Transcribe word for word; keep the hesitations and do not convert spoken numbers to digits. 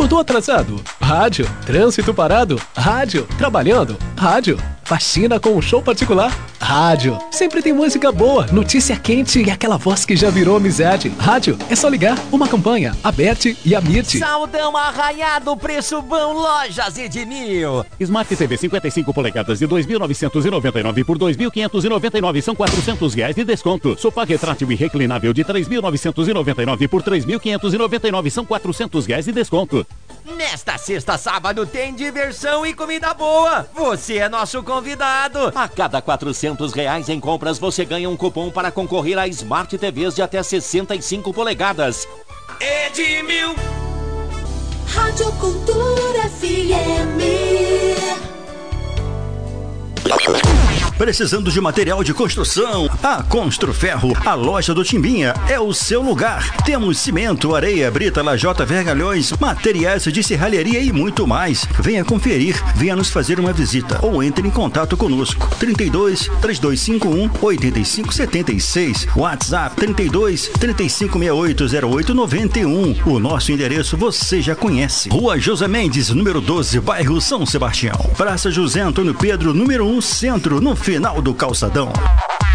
Acordou atrasado? Rádio. Trânsito parado? Rádio. Trabalhando? Rádio. Faxina com um show particular? Rádio. Sempre tem música boa, notícia quente e aquela voz que já virou amizade. Rádio. É só ligar. Uma campanha. A Beth e a Mirti. Saldão arraiado, preço bom, Lojas Edmil. Smart T V cinquenta e cinco polegadas de dois mil novecentos e noventa e nove por dois mil quinhentos e noventa e nove são quatrocentos reais de desconto. Sofá retrátil e reclinável de três mil novecentos e noventa e nove por três mil quinhentos e noventa e nove são quatrocentos reais de desconto. Nesta sexta, sábado tem diversão e comida boa. Você é nosso convidado. A cada quatrocentos reais em compras você ganha um cupom para concorrer a Smart T Vs de até sessenta e cinco polegadas. Edmil. Rádio Cultura F M. Precisando de material de construção? A Construferro, a loja do Timbinha, é o seu lugar. Temos cimento, areia, brita, lajota, vergalhões, materiais de serralheria e muito mais. Venha conferir, venha nos fazer uma visita ou entre em contato conosco. trinta e dois, três dois cinco um, oito cinco sete seis, WhatsApp trinta e dois, trinta e cinco sessenta e oito, zero oito noventa e um. O nosso endereço você já conhece. Rua José Mendes, número doze, bairro São Sebastião. Praça José Antônio Pedro, número um, Centro, no final do calçadão.